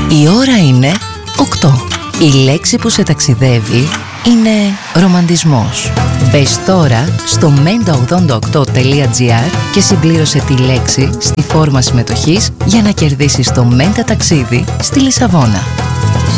Η ώρα είναι 8. Η λέξη που σε ταξιδεύει είναι ρομαντισμός. Μπες τώρα στο menta88.gr και συμπλήρωσε τη λέξη στη φόρμα συμμετοχής για να κερδίσεις το Menta ταξίδι στη Λισαβόνα.